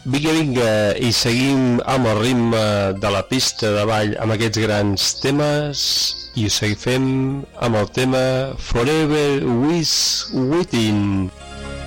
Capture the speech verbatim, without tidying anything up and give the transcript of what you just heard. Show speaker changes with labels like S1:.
S1: Vinga, vinga, i seguim amb el ritme de la pista de ball amb aquests grans temes i ho seguim fent amb el tema Forever With Waiting.